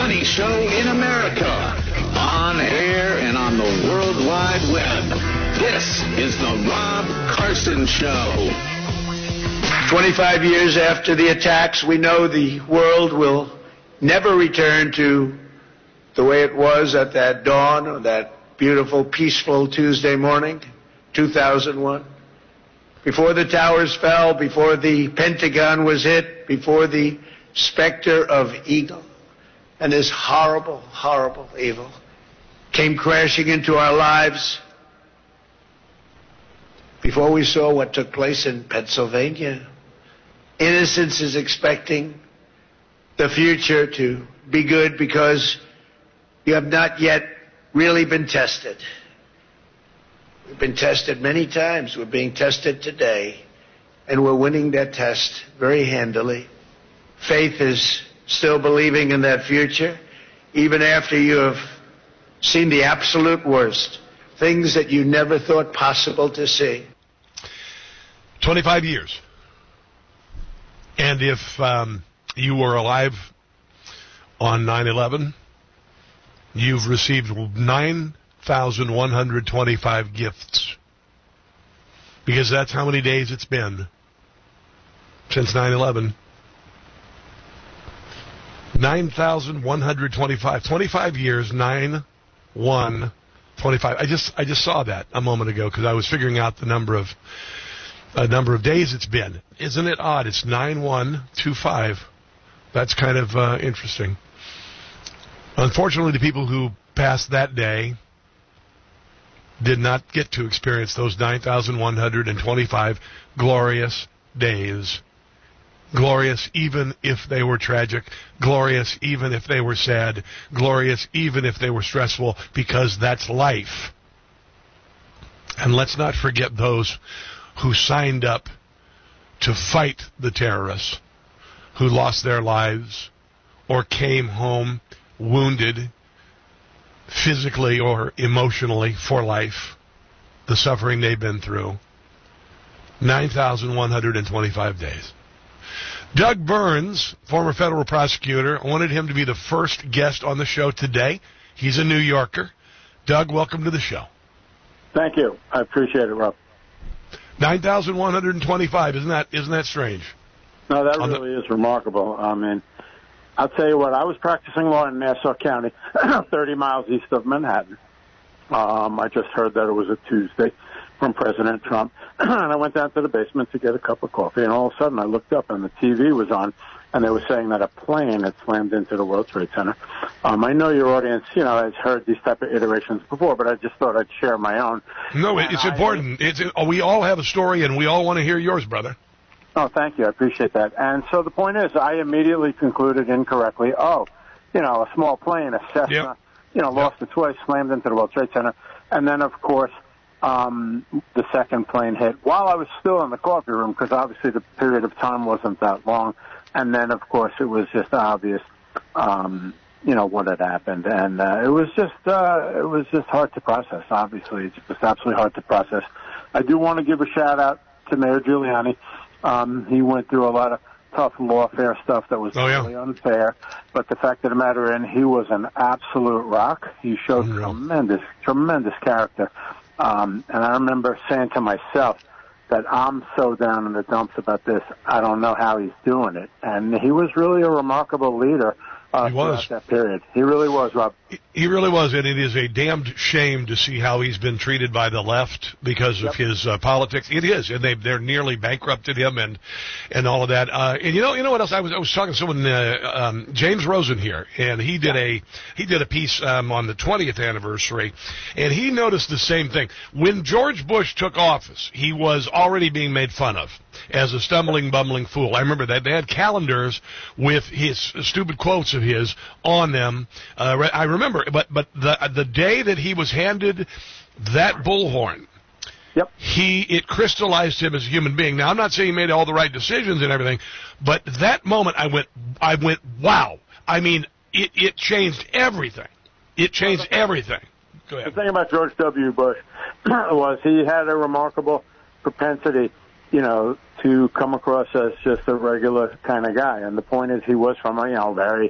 funny show in America. On air and on the World Wide Web. This is the Rob Carson Show. 25 years after the attacks, we know the world will never return to the way it was at that dawn of that beautiful, peaceful Tuesday morning, 2001. Before the towers fell, before the Pentagon was hit, before the specter of Eagle and this horrible, horrible evil came crashing into our lives, before we saw what took place in Pennsylvania, innocence is expecting the future to be good because you have not yet really been tested. We've been tested many times. We're being tested today, and we're winning that test very handily. Faith is still believing in that future, even after you have seen the absolute worst, things that you never thought possible to see. 25 years. And if you were alive on 9/11, you've received 9,125 gifts. Because that's how many days it's been since 9/11. 9,125. 25 years, 9/1/25. I just saw that a moment ago because I was figuring out the number of days it's been. Isn't it odd? It's 9/1/25. That's kind of interesting. Unfortunately, the people who passed that day did not get to experience those 9,125 glorious days. Glorious even if they were tragic. Glorious even if they were sad. Glorious even if they were stressful, because that's life. And let's not forget those who signed up to fight the terrorists, who lost their lives or came home wounded physically or emotionally for life, the suffering they've been through. 9,125 days. Doug Burns, former federal prosecutor, wanted him to be the first guest on the show today. He's a New Yorker. Doug, welcome to the show. Thank you. I appreciate it, Rob. 9,125. Isn't that strange? No, that really is remarkable. I mean, I'll tell you what, I was practicing law in Nassau County, 30 miles east of Manhattan. I just heard that it was a Tuesday from President Trump. And I went down to the basement to get a cup of coffee, and all of a sudden I looked up and the TV was on, and they were saying that a plane had slammed into the World Trade Center. I know your audience, has heard these type of iterations before, but I just thought I'd share my own. No, it's important. We all have a story, and we all want to hear yours, brother. Oh, thank you. I appreciate that. And so the point is, I immediately concluded incorrectly, a small plane, a Cessna, lost its way, slammed into the World Trade Center. And then, of course, the second plane hit while I was still in the coffee room, because obviously the period of time wasn't that long. And then, of course, it was just obvious, what had happened. And it was just hard to process, obviously. It's just absolutely hard to process. I do want to give a shout-out to Mayor Giuliani. He went through a lot of tough lawfare stuff that was really unfair. But the fact of the matter is, he was an absolute rock. He showed tremendous character. And I remember saying to myself that I'm so down in the dumps about this, I don't know how he's doing it. And he was really a remarkable leader throughout that period. He really was, Rob. He really was, and it is a damned shame to see how he's been treated by the left because of his politics. It is, and they're nearly bankrupted him and all of that. And you know what else? I was talking to someone, James Rosen here, and he did a piece on the 20th anniversary, and he noticed the same thing. When George Bush took office, he was already being made fun of as a stumbling, bumbling fool. I remember that they had calendars with his stupid quotes of his on them. I remember, but the day that he was handed that bullhorn, it crystallized him as a human being. Now, I'm not saying he made all the right decisions and everything, but that moment I went, wow. I mean, it changed everything. It changed everything. Go ahead. The thing about George W. Bush was he had a remarkable propensity, to come across as just a regular kind of guy. And the point is, he was from a, very